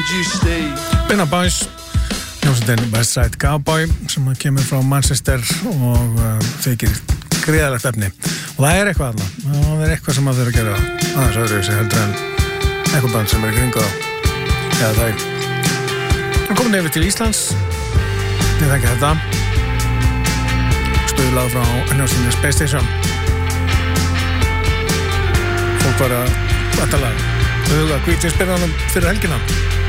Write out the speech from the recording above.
onde estei. Benna Boys, hljómsveitin West Side Cowboy sem kemur frá Manchester og þykir gríðarlegt efni og það eitthvað þarna, það eitthvað sem maður þurfa að gera aðeins öðruvísi heldur en eitthvað band sem í kringu eða það komin yfir til Íslands ég þekki þetta stuðlað frá hljómsveitinni Space Station fólk var að tala huga hvítjins byrjanum fyrir helgina